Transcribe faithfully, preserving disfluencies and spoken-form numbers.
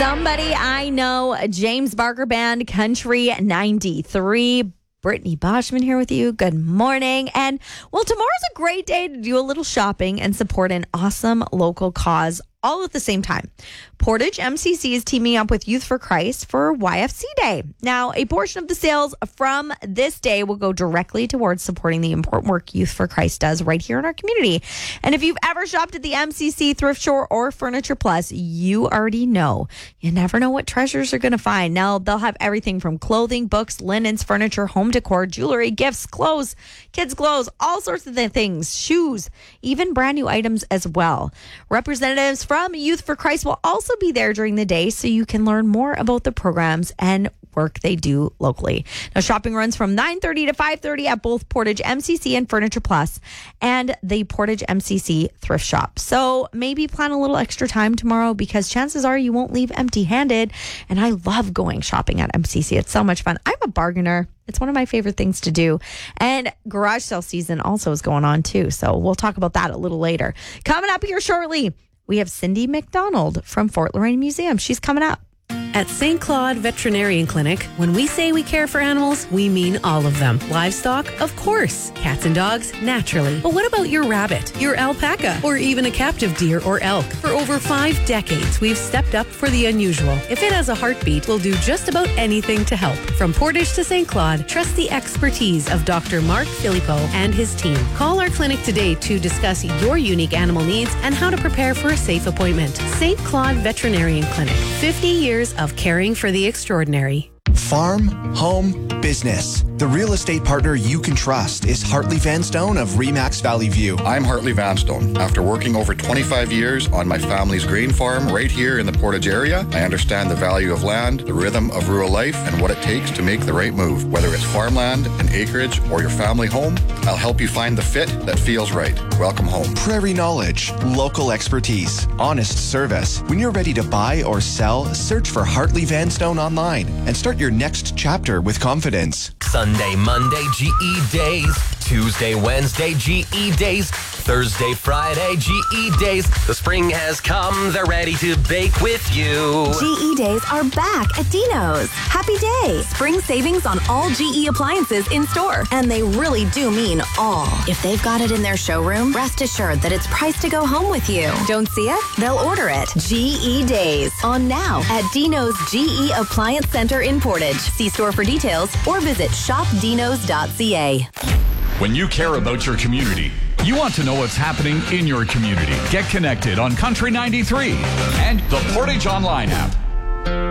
Somebody I Know, James Barker Band, Country ninety-three. Brittany Boschman here with you. Good morning. And well, tomorrow's a great day to do a little shopping and support an awesome local cause all at the same time. Portage M C C is teaming up with Youth for Christ for Y F C Day. Now, a portion of the sales from this day will go directly towards supporting the important work Youth for Christ does right here in our community. And if you've ever shopped at the M C C, Thrift Store, or Furniture Plus, you already know. You never know what treasures are going to find. Now, they'll have everything from clothing, books, linens, furniture, home decor, jewelry, gifts, clothes, kids' clothes, all sorts of things, shoes, even brand new items as well. Representatives from Youth for Christ will also be there during the day so you can learn more about the programs and work they do locally. Now, shopping runs from nine thirty to five thirty at both Portage M C C and Furniture Plus and the Portage M C C thrift shop. So maybe plan a little extra time tomorrow because chances are you won't leave empty-handed. And I love going shopping at M C C. It's so much fun. I'm a bargainer. It's one of my favorite things to do. And garage sale season also is going on too. So we'll talk about that a little later. Coming up here shortly, we have Cindy McDonald from Fort Loraine Museum. She's coming up. At Saint Claude Veterinarian Clinic, when we say we care for animals, we mean all of them. Livestock, of course. Cats and dogs, naturally. But what about your rabbit, your alpaca, or even a captive deer or elk? For over five decades, we've stepped up for the unusual. If it has a heartbeat, we'll do just about anything to help. From Portage to Saint Claude, trust the expertise of Doctor Mark Filippo and his team. Call our clinic today to discuss your unique animal needs and how to prepare for a safe appointment. Saint Claude Veterinarian Clinic, fifty years of caring for the extraordinary. Farm, home, business. The real estate partner you can trust is Hartley Vanstone of Remax Valley View. I'm Hartley Vanstone. After working over twenty-five years on my family's grain farm right here in the Portage area, I understand the value of land, the rhythm of rural life, and what it takes to make the right move. Whether it's farmland, an acreage, or your family home, I'll help you find the fit that feels right. Welcome home. Prairie knowledge, local expertise, honest service. When you're ready to buy or sell, search for Hartley Vanstone online and start your next chapter with confidence. Sunday, Monday, G E days. Tuesday, Wednesday, G E days. Thursday, Friday, G E days. The spring has come. They're ready to bake with you. G E days are back at Dino's. Happy day. Spring savings on all G E appliances in store. And they really do mean all. If they've got it in their showroom, rest assured that it's priced to go home with you. Don't see it? They'll order it. G E days. On now at Dino's G E Appliance Center in Portage. See store for details or visit shop dinos dot c a. When you care about your community, you want to know what's happening in your community. Get connected on Country ninety-three and the Portage Online app.